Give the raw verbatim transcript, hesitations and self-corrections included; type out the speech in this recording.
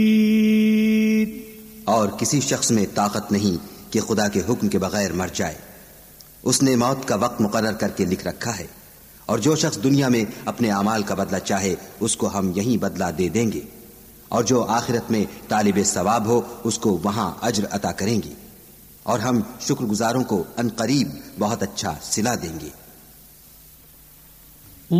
और किसी शख्स में ताकत नहीं कि खुदा के हुक्म के बगैर मर जाए। उसने मौत का वक्त मुकर्रर करके लिख रखा है, और जो शख्स दुनिया में अपने अमाल का बदला चाहे उसको हम यही बदला दे देंगे, और जो आखिरत में तालिबे सवाब हो उसको वहां अज्र अता करेंगे, और हम शुक्रगुजारों को अनकरीब बहुत अच्छा सिला देंगे।